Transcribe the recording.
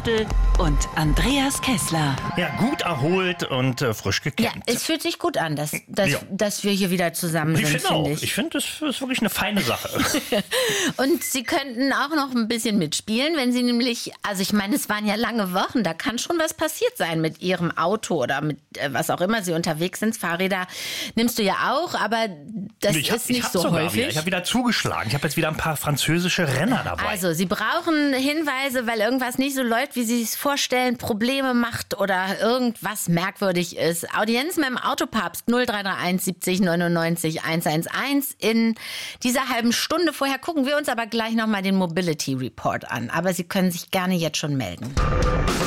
Strempel und Andreas Kessler. Ja, gut erholt und frisch Ja, gekämmt. es fühlt sich gut an, dass wir hier wieder zusammen Ich sind, finde auch. finde ich. Ich finde, das ist wirklich eine feine Sache. Und Sie könnten auch noch ein bisschen mitspielen, wenn Sie nämlich, also ich meine, es waren ja lange Wochen, da kann schon was passiert sein mit Ihrem Auto oder mit was auch immer Sie unterwegs sind. Fahrräder nimmst du ja auch, aber das ist nicht so häufig. Ich habe wieder zugeschlagen. Ich habe jetzt wieder ein paar französische Renner dabei. Also, Sie brauchen Hinweise, weil irgendwas nicht so läuft, wie Sie es vorstellen, Probleme macht oder irgendwas merkwürdig ist. Audienz mit dem Autopapst 0331 70 99 111. In dieser halben Stunde vorher gucken wir uns aber gleich nochmal den Mobility Report an. Aber Sie können sich gerne jetzt schon melden.